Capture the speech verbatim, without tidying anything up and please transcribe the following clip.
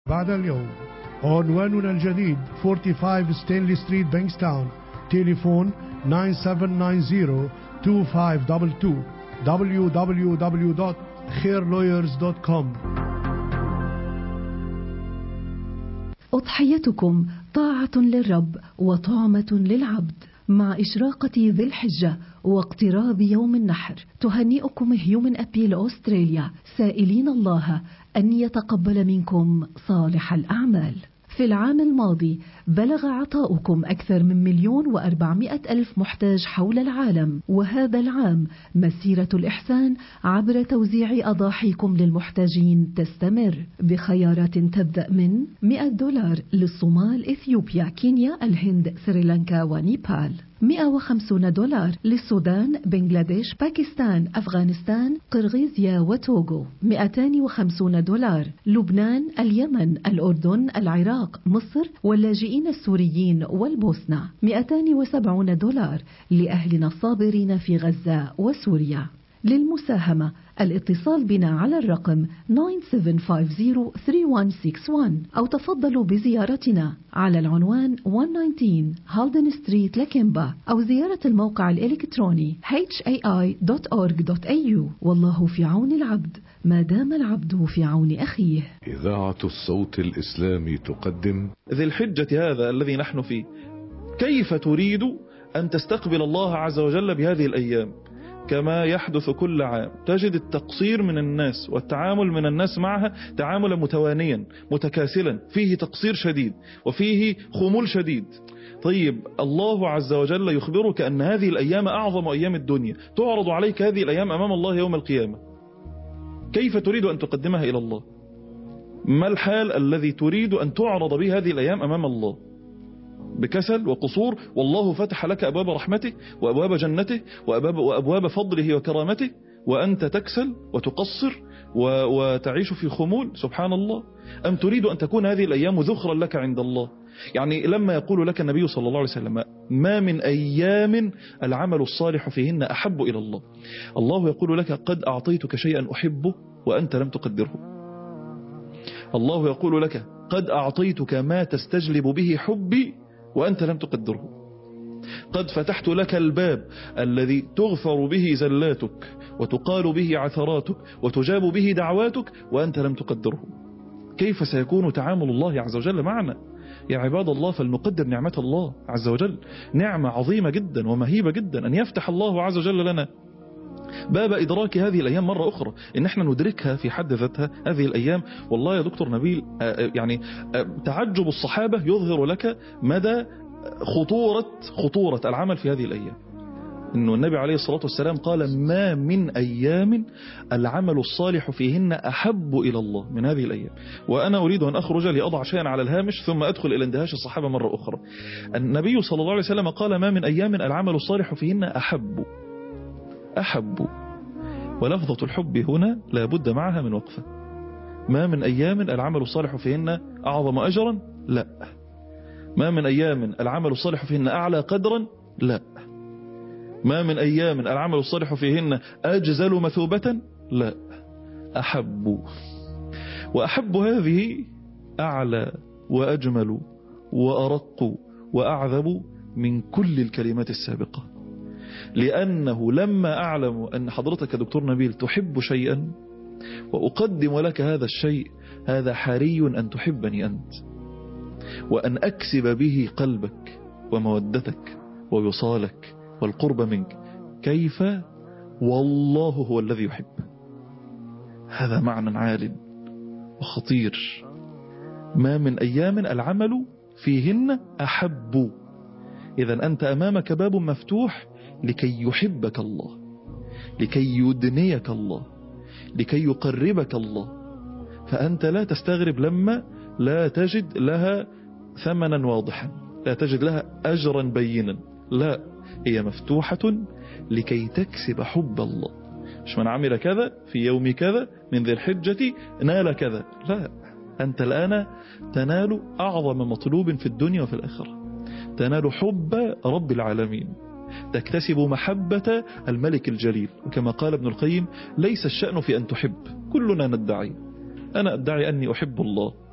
بعد اليوم. عنواننا الجديد خمسة وأربعين ستانلي ستريت بانكستاون. تليفون تسعة سبعة تسعة صفر اثنين خمسة اثنين اثنين. دبليو دبليو دبليو دوت خير لويرز دوت كوم. أضحيتكم طاعة للرب وطعمة للعبد. مع إشراقة ذي الحجة واقتراب يوم النحر، تهنئكم هيومن أبيل أستراليا، سائلين الله أن يتقبل منكم صالح الأعمال. في العام الماضي بلغ عطاؤكم أكثر من مليون وأربعمائة ألف محتاج حول العالم، وهذا العام مسيرة الإحسان عبر توزيع أضاحيكم للمحتاجين تستمر بخيارات تبدأ من مئة دولار للصومال، إثيوبيا، كينيا، الهند، سريلانكا ونيبال. مئة وخمسين دولار للسودان، بنغلاديش، باكستان، أفغانستان، قرغيزيا وتوغو. مئتين وخمسين دولار لبنان، اليمن، الأردن، العراق، مصر واللاجئين السوريين والبوسنة. مئتين وسبعين دولار لأهلنا الصابرين في غزة وسوريا. للمساهمة الاتصال بنا على الرقم تسعة سبعة خمسة صفر ثلاثة واحد ستة واحد أو تفضلوا بزيارتنا على العنوان مئة وتسعة عشر هالدن ستريت لكيمبا، أو زيارة الموقع الإلكتروني إتش إيه آي دوت أورج دوت إيه يو. والله في عون العبد ما دام العبد في عون أخيه. إذاعة الصوت الإسلامي تقدم ذي الحجة هذا الذي نحن فيه. كيف تريد أن تستقبل الله عز وجل بهذه الأيام؟ كما يحدث كل عام تجد التقصير من الناس والتعامل من الناس معها تعاملا متوانيا متكاسلا، فيه تقصير شديد وفيه خمول شديد. طيب الله عز وجل يخبرك أن هذه الأيام أعظم أيام الدنيا، تعرض عليك هذه الأيام أمام الله يوم القيامة. كيف تريد أن تقدمها إلى الله؟ ما الحال الذي تريد أن تعرض به هذه الأيام أمام الله؟ بكسل وقصور، والله فتح لك أبواب رحمته وأبواب جنته وأبواب, وأبواب فضله وكرامته، وأنت تكسل وتقصر وتعيش في خمول. سبحان الله. أم تريد أن تكون هذه الأيام ذخرا لك عند الله؟ يعني لما يقول لك النبي صلى الله عليه وسلم ما من أيام العمل الصالح فيهن أحب إلى الله، الله يقول لك قد أعطيتك شيئا أحبه وأنت لم تقدره. الله يقول لك قد أعطيتك ما تستجلب به حبي وأنت لم تقدره. قد فتحت لك الباب الذي تغفر به زلاتك وتقال به عثراتك وتجاب به دعواتك وأنت لم تقدره. كيف سيكون تعامل الله عز وجل معنا؟ يا عباد الله، فلنقدر نعمة الله عز وجل، نعمة عظيمة جدا ومهيبة جدا أن يفتح الله عز وجل لنا باب إدراك هذه الأيام مرة أخرى، إن احنا ندركها في حد ذاتها هذه الأيام. والله يا دكتور نبيل، يعني تعجب الصحابة يظهر لك مدى خطورة خطورة العمل في هذه الأيام. إنه النبي عليه الصلاة والسلام قال ما من أيام العمل الصالح فيهن أحب إلى الله من هذه الأيام. وأنا أريد أن أخرج لأضع شيئا على الهامش ثم أدخل إلى اندهاش الصحابة مرة أخرى. النبي صلى الله عليه وسلم قال ما من أيام العمل الصالح فيهن أحب أحب، ولفظة الحب هنا لا بد معها من وقفة. ما من أيام العمل الصالح فيهن أعظم أجرا؟ لا. ما من أيام العمل الصالح فيهن أعلى قدرا؟ لا. ما من أيام العمل الصالح فيهن أجزل مثوبة؟ لا. أحب، وأحب هذه أعلى وأجمل وأرق وأعذب من كل الكلمات السابقة. لأنه لما أعلم أن حضرتك دكتور نبيل تحب شيئا وأقدم لك هذا الشيء، هذا حري أن تحبني أنت وأن أكسب به قلبك ومودتك ووصالك والقرب منك. كيف والله هو الذي يحب. هذا معنى عال وخطير. ما من أيام العمل فيهن أحب. إذن أنت أمامك باب مفتوح لكي يحبك الله، لكي يدنيك الله، لكي يقربك الله. فأنت لا تستغرب لما لا تجد لها ثمنا واضحا، لا تجد لها أجرا بينا. لا، هي مفتوحة لكي تكسب حب الله. مش من عمل كذا في يوم كذا من ذي الحجة نال كذا. لا، أنت الآن تنال أعظم مطلوب في الدنيا وفي الآخرة. تنال حب رب العالمين، تكتسب محبة الملك الجليل. وكما قال ابن القيم ليس الشأن في أن تحب، كلنا ندعي. أنا أدعي أني أحب الله،